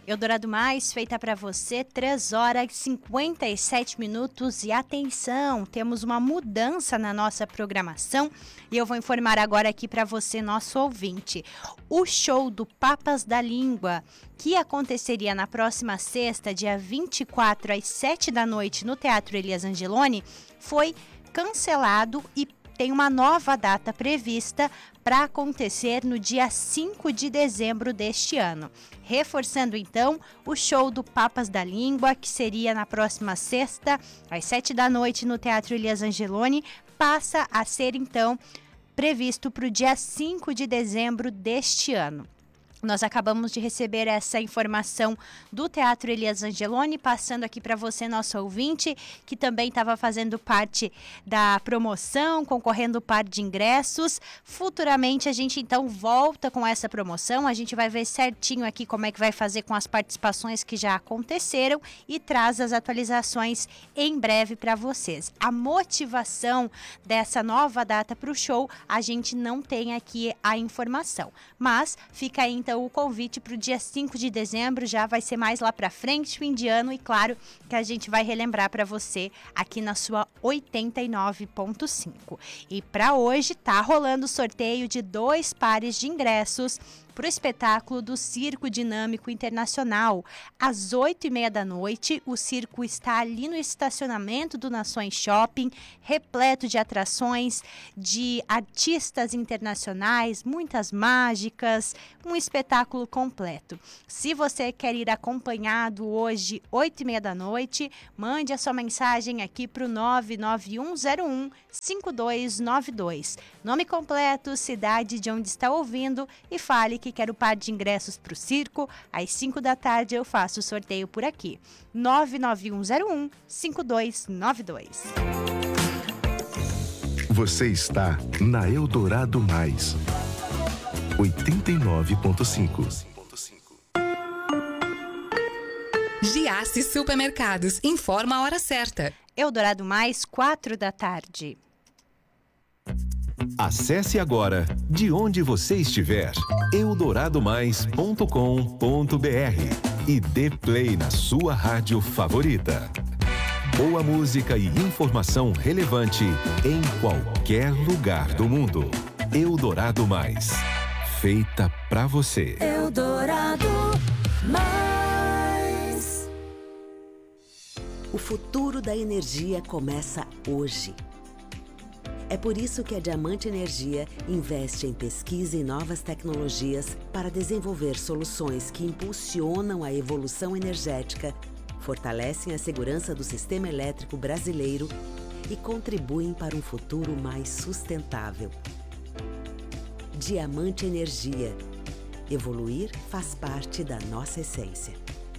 Eldorado Mais, feita para você, 3 horas e 57 minutos. E atenção, temos uma mudança na nossa programação e eu vou informar agora aqui para você, nosso ouvinte. O show do Papas da Língua, que aconteceria na próxima sexta, dia 24, às 7 da noite, no Teatro Elias Angeloni, foi cancelado e tem uma nova data prevista para acontecer no dia 5 de dezembro deste ano. Reforçando então o show do Papas da Língua, que seria na próxima sexta, às 7 da noite, no Teatro Elias Angeloni, passa a ser então previsto para o dia 5 de dezembro deste ano. Nós acabamos de receber essa informação do Teatro Elias Angeloni, passando aqui para você, nosso ouvinte, que também estava fazendo parte da promoção, concorrendo par de ingressos. Futuramente a gente então volta com essa promoção, a gente vai ver certinho aqui como é que vai fazer com as participações que já aconteceram e traz as atualizações em breve para vocês. A motivação dessa nova data para o show, a gente não tem aqui a informação, mas fica aí então o convite para o dia 5 de dezembro, já vai ser mais lá para frente, fim de ano, e claro que a gente vai relembrar para você aqui na sua 89.5. E para hoje tá rolando o sorteio de 2 pares de ingressos para o espetáculo do Circo Dinâmico Internacional. Às 8h30 da noite, o circo está ali no estacionamento do Nações Shopping, repleto de atrações, de artistas internacionais, muitas mágicas, um espetáculo completo. Se você quer ir acompanhado hoje, 8h30 da noite, mande a sua mensagem aqui para o 99101-5292. Nome completo, cidade de onde está ouvindo e fale que quer o par de ingressos para o circo. Às 5 da tarde eu faço o sorteio por aqui. 99101-5292. Você está na Eldorado Mais 89.5. Giasse Supermercados informa a hora certa. Eldorado Mais, 4 da tarde. Acesse agora, de onde você estiver, eldoradomais.com.br e dê play na sua rádio favorita. Boa música e informação relevante em qualquer lugar do mundo. Eldorado Mais, feita pra você. Eldorado Mais. O futuro da energia começa hoje. É por isso que a Diamante Energia investe em pesquisa e novas tecnologias para desenvolver soluções que impulsionam a evolução energética, fortalecem a segurança do sistema elétrico brasileiro e contribuem para um futuro mais sustentável. Diamante Energia. Evoluir faz parte da nossa essência.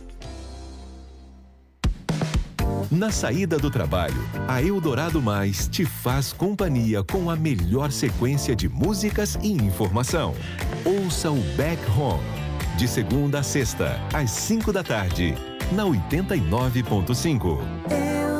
Na saída do trabalho, a Eldorado Mais te faz companhia com a melhor sequência de músicas e informação. Ouça o Back Home, de segunda a sexta, às 5 da tarde, na 89.5.